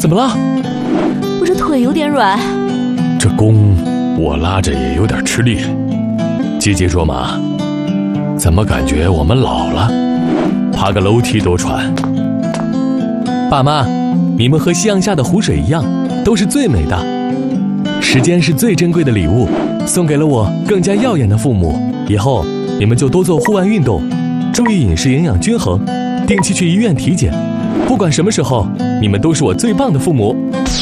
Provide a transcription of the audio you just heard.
怎么了？ 我这腿有点软。 这弓我拉着也有点吃力。姐姐卓玛，怎么感觉我们老了，爬个楼梯都喘？爸妈，你们和夕阳下的湖水一样，都是最美的。时间是最珍贵的礼物，送给了我更加耀眼的父母。以后你们就多做户外运动，注意饮食营养均衡，定期去医院体检。不管什么时候，你们都是我最棒的父母。